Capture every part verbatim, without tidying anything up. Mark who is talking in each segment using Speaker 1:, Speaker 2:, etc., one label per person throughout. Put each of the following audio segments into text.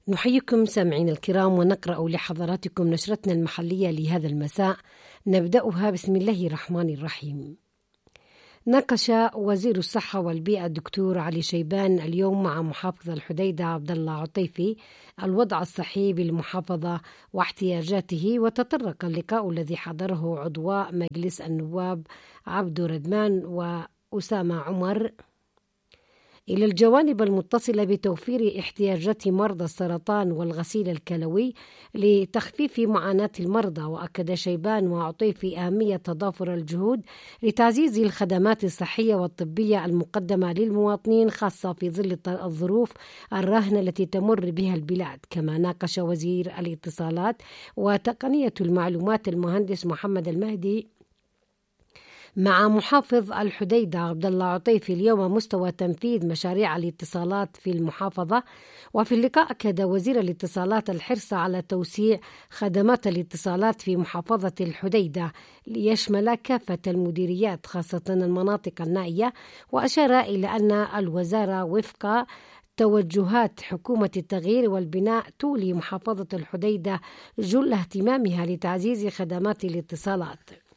Speaker 1: نحييكم سامعين الكرام ونقرأ لحضراتكم نشرتنا المحلية لهذا المساء، نبدأها بسم الله الرحمن الرحيم. ناقش وزير الصحة والبيئة الدكتور علي شيبان اليوم مع محافظ الحديدة عبد الله عطيفي الوضع الصحي بالمحافظة واحتياجاته، وتطرق اللقاء الذي حضره عضواء مجلس النواب عبد ردمان وأسامة عمر إلى الجوانب المتصلة بتوفير احتياجات مرضى السرطان والغسيل الكلوي لتخفيف معاناة المرضى. وأكد شيبان وعطيفي أهمية تضافر الجهود لتعزيز الخدمات الصحية والطبية المقدمة للمواطنين، خاصة في ظل الظروف الراهنة التي تمر بها البلاد. كما ناقش وزير الاتصالات وتقنية المعلومات المهندس محمد المهدي مع محافظ الحديدة عبد الله عطيفي اليوم مستوى تنفيذ مشاريع الاتصالات في المحافظة. وفي اللقاء أكد وزير الاتصالات الحرص على توسيع خدمات الاتصالات في محافظة الحديدة ليشمل كافة المديريات خاصة المناطق النائية، وأشار إلى أن الوزارة وفق توجهات حكومة التغيير والبناء تولي محافظة الحديدة جل اهتمامها لتعزيز خدمات الاتصالات.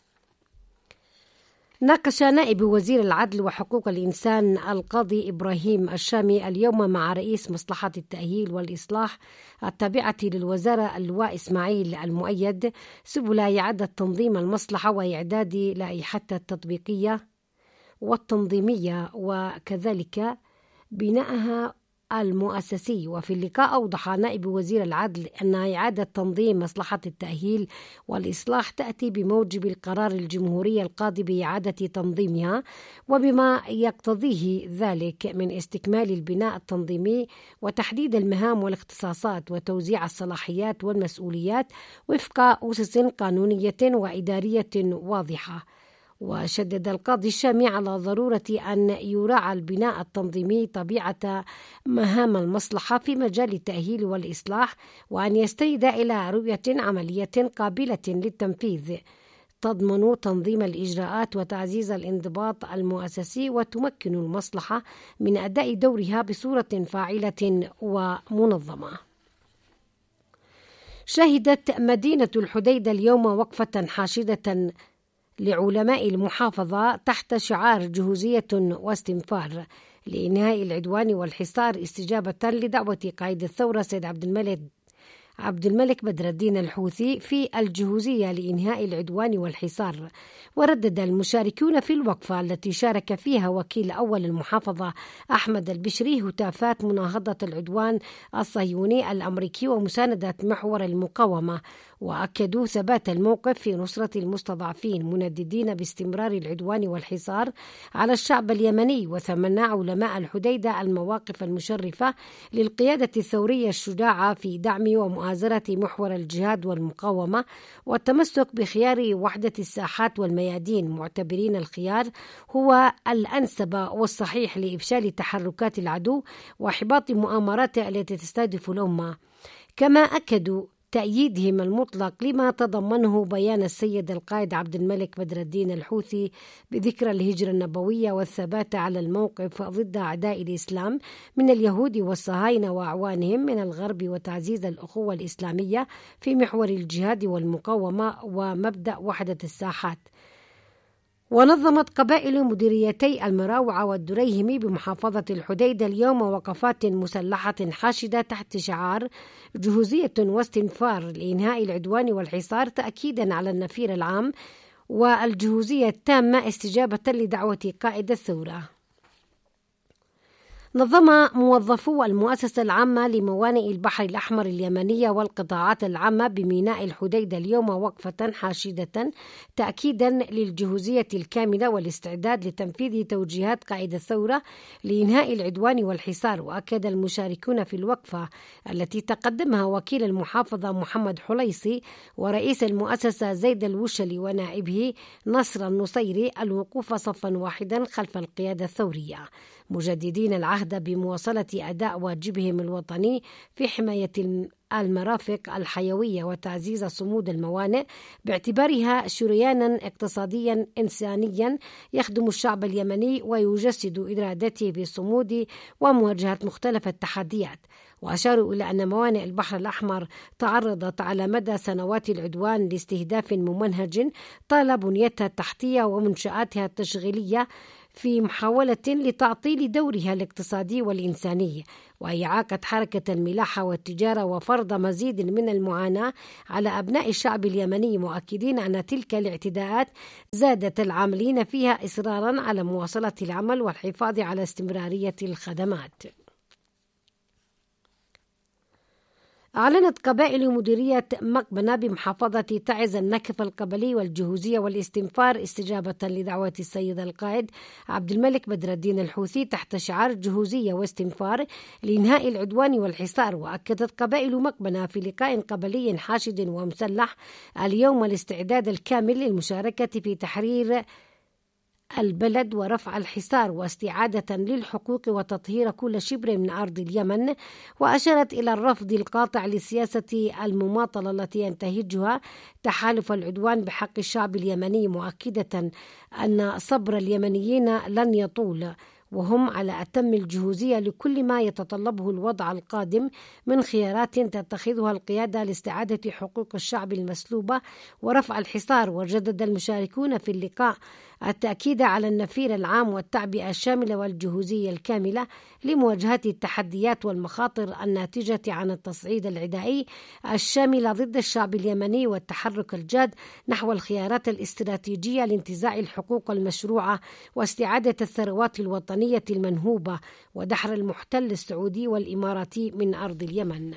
Speaker 1: ناقش نائب وزير العدل وحقوق الإنسان القاضي إبراهيم الشامي اليوم مع رئيس مصلحة التأهيل والإصلاح التابعة للوزارة اللواء إسماعيل المؤيد سبل إعادة تنظيم المصلحة وإعداد لائحتها التطبيقية والتنظيمية وكذلك بنائها المؤسسي. وفي اللقاء أوضح نائب وزير العدل أن إعادة تنظيم مصلحة التأهيل والإصلاح تأتي بموجب القرار الجمهوري القاضي بإعادة تنظيمها، وبما يقتضيه ذلك من استكمال البناء التنظيمي وتحديد المهام والاختصاصات وتوزيع الصلاحيات والمسؤوليات وفق أسس قانونية وإدارية واضحة. وشدد القاضي الشامي على ضرورة أن يراعى البناء التنظيمي طبيعة مهام المصلحة في مجال التأهيل والإصلاح، وأن يستند إلى رؤية عملية قابلة للتنفيذ تضمن تنظيم الإجراءات وتعزيز الانضباط المؤسسي وتمكن المصلحة من أداء دورها بصورة فاعلة ومنظمة. شهدت مدينة الحديدة اليوم وقفة حاشدة لعلماء المحافظة تحت شعار جهوزية واستنفار لإنهاء العدوان والحصار، استجابة لدعوة قائد الثورة سيد عبد الملك عبد الملك بدر الدين الحوثي في الجهوزية لإنهاء العدوان والحصار. وردد المشاركون في الوقفة التي شارك فيها وكيل أول المحافظة أحمد البشري هتافات مناهضة العدوان الصهيوني الأمريكي ومساندة محور المقاومة، وأكدوا ثبات الموقف في نصرة المستضعفين، منددين باستمرار العدوان والحصار على الشعب اليمني. وثمن علماء الحديدة المواقف المشرفة للقيادة الثورية الشجاعة في دعم ومؤازرة محور الجهاد والمقاومة والتمسك بخيار وحدة الساحات والميادين، معتبرين الخيار هو الأنسب والصحيح لإفشال تحركات العدو وإحباط مؤامراته التي تستهدف الأمة. كما أكدوا تأييدهم المطلق لما تضمنه بيان السيد القائد عبد الملك بدر الدين الحوثي بذكرى الهجرة النبوية والثبات على الموقف ضد أعداء الإسلام من اليهود والصهاينة وأعوانهم من الغرب، وتعزيز الأخوة الإسلامية في محور الجهاد والمقاومة ومبدأ وحدة الساحات. ونظمت قبائل مديريتي المراوعة والدريهم بمحافظة الحديدة اليوم وقفات مسلحة حاشدة تحت شعار جهوزية واستنفار لإنهاء العدوان والحصار، تأكيدا على النفير العام والجهوزية التامة استجابة لدعوة قائد الثورة. نظم موظفو المؤسسة العامة لموانئ البحر الأحمر اليمنية والقطاعات العامة بميناء الحديدة اليوم وقفة حاشدة تأكيدا للجهوزية الكاملة والاستعداد لتنفيذ توجيهات قائد الثورة لإنهاء العدوان والحصار. وأكد المشاركون في الوقفة التي تقدمها وكيل المحافظة محمد حليصي ورئيس المؤسسة زيد الوشلي ونائبه نصر النصيري الوقوف صفا واحدا خلف القيادة الثورية، مجددين العهد العهد بمواصلة أداء واجبهم الوطني في حماية المرافق الحيوية وتعزيز صمود الموانئ باعتبارها شريانا اقتصاديا إنسانيا يخدم الشعب اليمني ويجسد إرادته بالصمود ومواجهة مختلف التحديات. وأشاروا إلى أن موانئ البحر الأحمر تعرضت على مدى سنوات العدوان لاستهداف ممنهج طال بنيتها التحتية ومنشآتها التشغيلية في محاولة لتعطيل دورها الاقتصادي والإنساني وإعاقة حركة الملاحة والتجارة وفرض مزيد من المعاناة على أبناء الشعب اليمني، مؤكدين أن تلك الاعتداءات زادت العاملين فيها إصرارا على مواصلة العمل والحفاظ على استمرارية الخدمات. أعلنت قبائل مديرية مقبنة بمحافظة تعز النكف القبلي والجهوزية والاستنفار استجابة لدعوة السيد القائد عبد الملك بدر الدين الحوثي تحت شعار جهوزية واستنفار لإنهاء العدوان والحصار. وأكدت قبائل مقبنة في لقاء قبلي حاشد ومسلح اليوم الاستعداد الكامل للمشاركة في تحرير البلد ورفع الحصار واستعادة للحقوق وتطهير كل شبر من أرض اليمن. وأشارت إلى الرفض القاطع لسياسة المماطلة التي ينتهجها تحالف العدوان بحق الشعب اليمني، مؤكدة أن صبر اليمنيين لن يطول وهم على أتم الجهوزية لكل ما يتطلبه الوضع القادم من خيارات تتخذها القيادة لاستعادة حقوق الشعب المسلوبة ورفع الحصار. وجدد المشاركون في اللقاء التأكيد على النفير العام والتعبئة الشاملة والجهوزية الكاملة لمواجهة التحديات والمخاطر الناتجة عن التصعيد العدائي الشامل ضد الشعب اليمني والتحرك الجاد نحو الخيارات الاستراتيجية لانتزاع الحقوق المشروعة واستعادة الثروات الوطنية المنهوبة ودحر المحتل السعودي والإماراتي من أرض اليمن.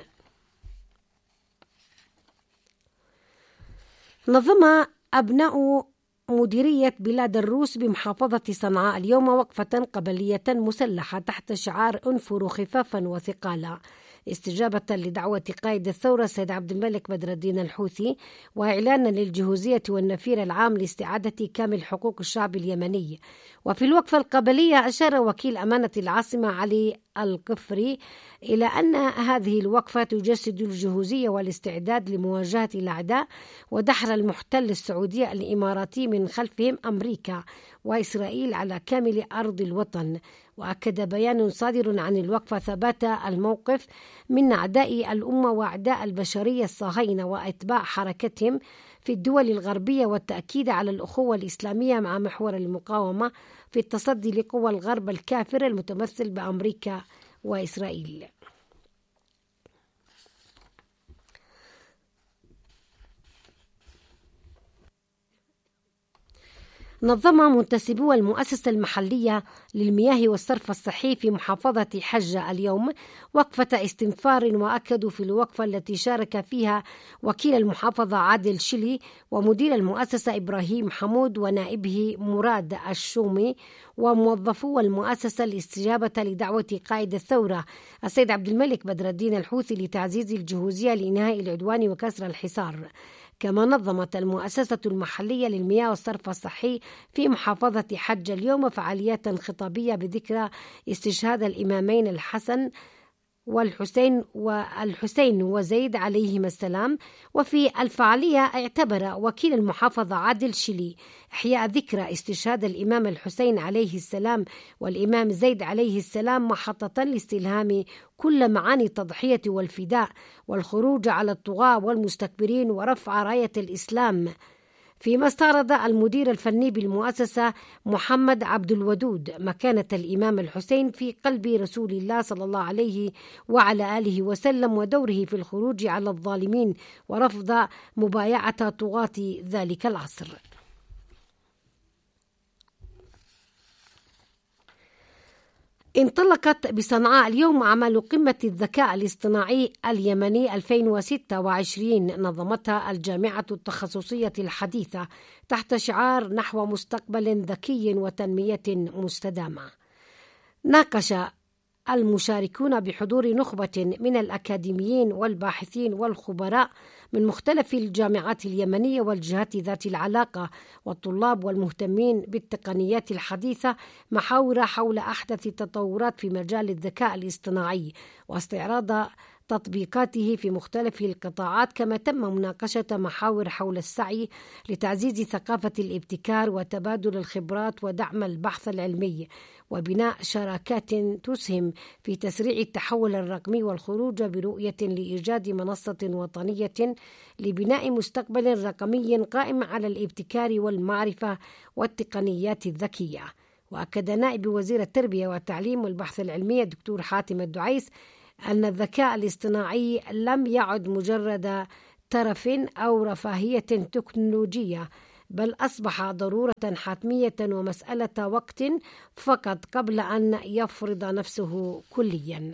Speaker 1: نظم أبناء مديرية بلاد الروس بمحافظة صنعاء اليوم وقفة قبلية مسلحة تحت شعار انفروا خفافا وثقالا استجابة لدعوة قائد الثورة السيد عبد الملك بدر الدين الحوثي وإعلانا للجهوزية والنفير العام لاستعادة كامل حقوق الشعب اليمني. وفي الوقفة القبلية أشار وكيل أمانة العاصمة علي القفري إلى أن هذه الوقفة تجسد الجهوزية والاستعداد لمواجهة الأعداء ودحر المحتل السعودي الإماراتي من خلفهم أمريكا وإسرائيل على كامل أرض الوطن. وأكد بيان صادر عن الوقفة ثبات الموقف من أعداء الأمة وأعداء البشرية الصهاينة وأتباع حركتهم في الدول الغربية والتأكيد على الأخوة الإسلامية مع محور المقاومة في التصدي لقوى الغرب الكافر المتمثل بأمريكا وإسرائيل. نظم منتسبو المؤسسة المحلية للمياه والصرف الصحي في محافظة حجة اليوم وقفة استنفار، وأكدوا في الوقفة التي شارك فيها وكيل المحافظة عادل شلي ومدير المؤسسة إبراهيم حمود ونائبه مراد الشومي وموظفو المؤسسة الاستجابة لدعوة قائد الثورة السيد عبد الملك بدر الدين الحوثي لتعزيز الجهوزية لإنهاء العدوان وكسر الحصار. كما نظمت المؤسسة المحلية للمياه والصرف الصحي في محافظة حجة اليوم فعاليات خطابية بذكرى استشهاد الإمامين الحسن والحسين والحسين وزيد عليهما السلام. وفي الفعالية اعتبر وكيل المحافظة عادل شلي إحياء ذكرى استشهاد الإمام الحسين عليه السلام والإمام زيد عليه السلام محطة لاستلهام كل معاني التضحية والفداء والخروج على الطغاة والمستكبرين ورفع راية الإسلام. فيما استعرض المدير الفني بالمؤسسة محمد عبد الودود مكانة الإمام الحسين في قلب رسول الله صلى الله عليه وعلى آله وسلم ودوره في الخروج على الظالمين ورفض مبايعة طغاة ذلك العصر. انطلقت بصنعاء اليوم أعمال قمة الذكاء الاصطناعي اليمني ألفين وستة وعشرين نظمتها الجامعة التخصصية الحديثة تحت شعار نحو مستقبل ذكي وتنمية مستدامة. ناقش المشاركون بحضور نخبة من الأكاديميين والباحثين والخبراء من مختلف الجامعات اليمنية والجهات ذات العلاقة والطلاب والمهتمين بالتقنيات الحديثة محاور حول أحدث التطورات في مجال الذكاء الاصطناعي واستعراض تطبيقاته في مختلف القطاعات، كما تم مناقشة محاور حول السعي لتعزيز ثقافة الابتكار وتبادل الخبرات ودعم البحث العلمي وبناء شراكات تسهم في تسريع التحول الرقمي والخروج برؤية لإيجاد منصة وطنية لبناء مستقبل رقمي قائم على الابتكار والمعرفة والتقنيات الذكية. وأكد نائب وزير التربية والتعليم والبحث العلمي الدكتور حاتم الدعيس أن الذكاء الاصطناعي لم يعد مجرد ترف أو رفاهية تكنولوجية، بل أصبح ضرورة حتمية ومسألة وقت فقط قبل أن يفرض نفسه كلياً.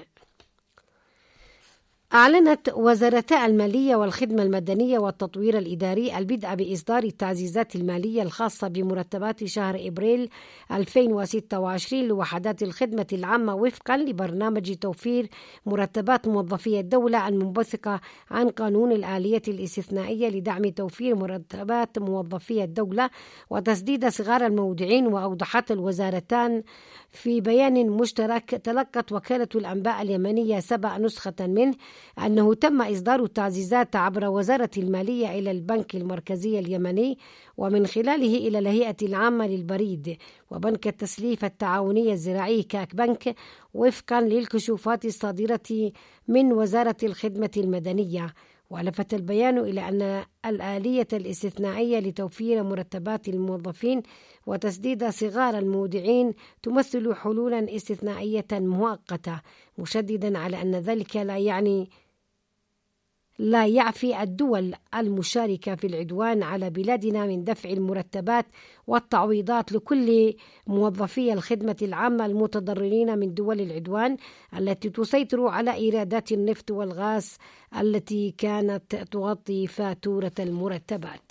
Speaker 1: أعلنت وزارتا المالية والخدمة المدنية والتطوير الإداري البدء بإصدار التعزيزات المالية الخاصة بمرتبات شهر إبريل ألفين وستة وعشرين لوحدات الخدمة العامة وفقا لبرنامج توفير مرتبات موظفي الدولة المنبثقة عن قانون الآلية الاستثنائية لدعم توفير مرتبات موظفي الدولة وتسديد صغار المودعين. وأوضحت الوزارتان في بيان مشترك تلقت وكالة الأنباء اليمنية سبع نسخة منه أنه تم إصدار التعزيزات عبر وزارة المالية إلى البنك المركزي اليمني ومن خلاله إلى الهيئة العامة للبريد وبنك التسليف التعاوني الزراعي كاك بنك وفقا للكشوفات الصادرة من وزارة الخدمة المدنية. ولفت البيان إلى أن الآلية الاستثنائية لتوفير مرتبات الموظفين وتسديد صغار المودعين تمثل حلولا استثنائية مؤقتة، مشددا على أن ذلك لا يعني لا يعفي الدول المشاركة في العدوان على بلادنا من دفع المرتبات والتعويضات لكل موظفي الخدمة العامة المتضررين من دول العدوان التي تسيطر على إيرادات النفط والغاز التي كانت تغطي فاتورة المرتبات.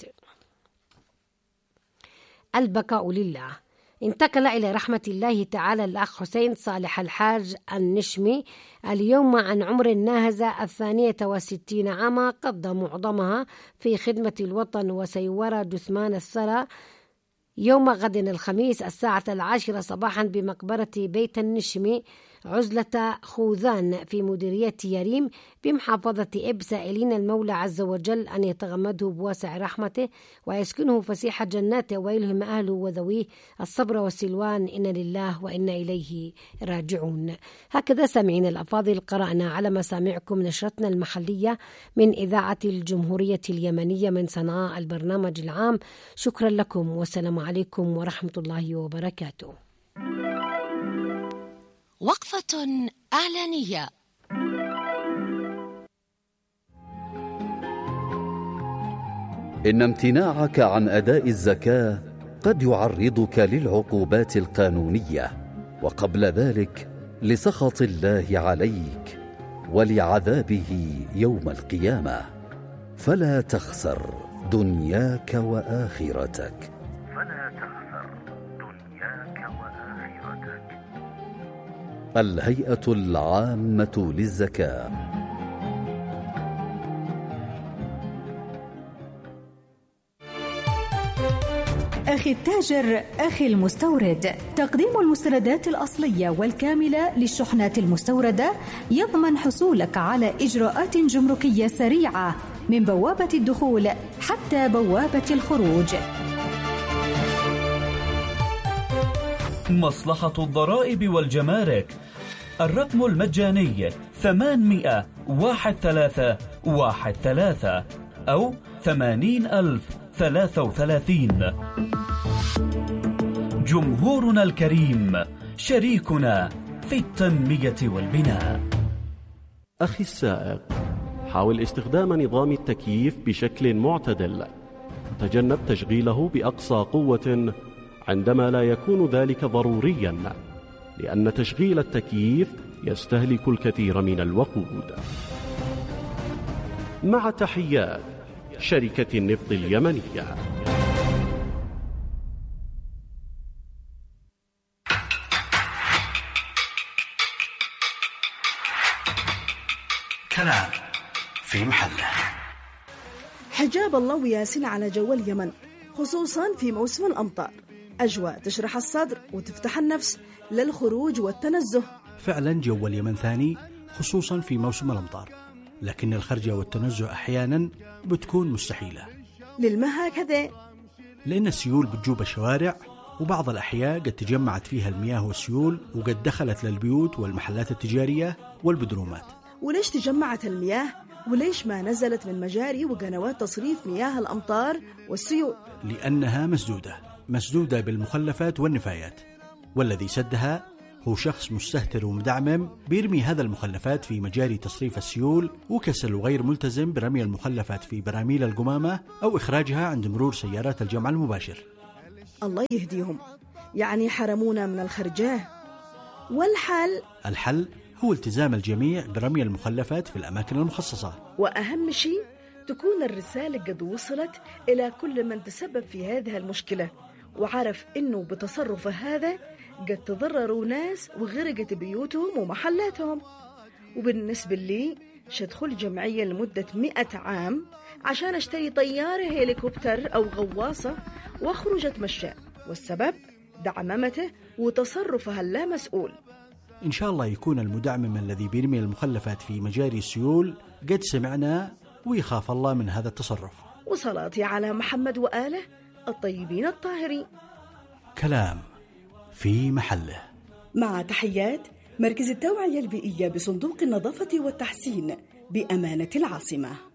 Speaker 1: البقاء لله. انتقل إلى رحمة الله تعالى الأخ حسين صالح الحاج النشمي اليوم عن عمر ناهز الثانية والستين عاما قضى معظمها في خدمة الوطن، وسيورى جثمان الثرى يوم غد الخميس الساعة العاشرة صباحا بمقبرة بيت النشمي عزلة خوذان في مديرية يريم بمحافظة إب، سائلين المولى عز وجل أن يتغمده بواسع رحمته ويسكنه فسيح جناته ويلهم أهله وذويه الصبر والسلوان، إن لله وإنا إليه راجعون. هكذا سامعين الأفاضل قرأنا على مسامعكم نشرتنا المحلية من إذاعة الجمهورية اليمنية من صنعاء البرنامج العام. شكرا لكم والسلام عليكم ورحمة الله وبركاته.
Speaker 2: وقفة إعلانية.
Speaker 3: إن امتناعك عن أداء الزكاة قد يعرضك للعقوبات القانونية، وقبل ذلك لسخط الله عليك ولعذابه يوم القيامة، فلا تخسر دنياك وآخرتك. فلا تخسر دنياك وآخرتك. الهيئة العامة للزكاة.
Speaker 4: أخي التاجر، أخي المستورد، تقديم المستندات الأصلية والكاملة للشحنات المستوردة يضمن حصولك على إجراءات جمركية سريعة من بوابة الدخول حتى بوابة الخروج.
Speaker 5: مصلحة الضرائب والجمارك، الرقم المجاني ثمانمائة واحد ثلاثة واحد ثلاثة أو ثمانين ألف ثلاثة وثلاثين. جمهورنا الكريم شريكنا في التنمية والبناء.
Speaker 6: أخي السائق، حاول استخدام نظام التكييف بشكل معتدل، تجنب تشغيله بأقصى قوة عندما لا يكون ذلك ضروريا، لأن تشغيل التكييف يستهلك الكثير من الوقود. مع تحيات شركة النفط اليمنية.
Speaker 7: كلام في محله.
Speaker 8: حجاب الله وياسين على جو اليمن خصوصا في موسم الأمطار، أجواء تشرح الصدر وتفتح النفس للخروج والتنزه.
Speaker 9: فعلا جو اليمن ثاني خصوصا في موسم الأمطار، لكن الخرجة والتنزه أحيانا بتكون مستحيلة.
Speaker 8: للما هكذا؟
Speaker 9: لأن السيول بتجوب الشوارع، وبعض الأحياء قد تجمعت فيها المياه والسيول وقد دخلت للبيوت والمحلات التجارية والبدرومات.
Speaker 8: وليش تجمعت المياه؟ وليش ما نزلت من مجاري وقنوات تصريف مياه الأمطار والسيول؟
Speaker 9: لأنها مسدودة مسدودة بالمخلفات والنفايات، والذي سدها هو شخص مستهتر ومدعمم بيرمي هذا المخلفات في مجاري تصريف السيول، وكسل وغير ملتزم برمي المخلفات في براميل القمامة أو إخراجها عند مرور سيارات الجمع المباشر.
Speaker 8: الله يهديهم، يعني حرمونا من الخرجاه. والحل؟
Speaker 9: الحل هو التزام الجميع برمي المخلفات في الأماكن المخصصة،
Speaker 8: وأهم شيء تكون الرسالة قد وصلت إلى كل من تسبب في هذه المشكلة وعرف إنه بتصرف هذا قد تضرروا ناس وغرقت بيوتهم ومحلاتهم. وبالنسبة لي شدخل جمعية لمدة مئة عام عشان اشتري طيارة هيليكوبتر أو غواصة واخرج اتمشى، والسبب دعممته وتصرفها اللامسؤول.
Speaker 9: إن شاء الله يكون المدعمم الذي بيرمي المخلفات في مجاري السيول قد سمعنا ويخاف الله من هذا التصرف.
Speaker 8: وصلاتي على محمد وآله الطيبين الطاهرين.
Speaker 9: كلام في محله.
Speaker 8: مع تحيات مركز التوعية البيئية بصندوق النظافة والتحسين بأمانة العاصمة.